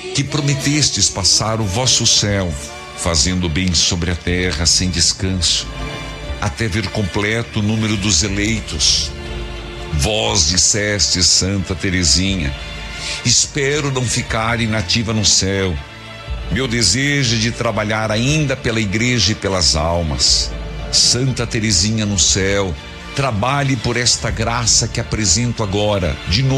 que prometestes passar o vosso céu, fazendo bem sobre a terra sem descanso, até ver completo o número dos eleitos. Vós dissestes, Santa Teresinha, espero não ficar inativa no céu. Meu desejo é de trabalhar ainda pela igreja e pelas almas. Santa Teresinha no céu, trabalhe por esta graça que apresento agora, de novo.